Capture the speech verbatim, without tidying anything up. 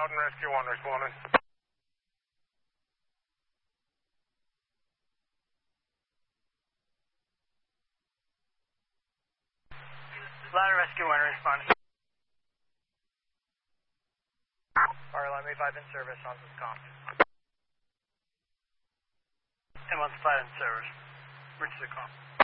Loudoun Rescue one responding. Loudoun Rescue one responding. Fire alarm A five in service, on the comp. ten one five in service. Bridge to the comp.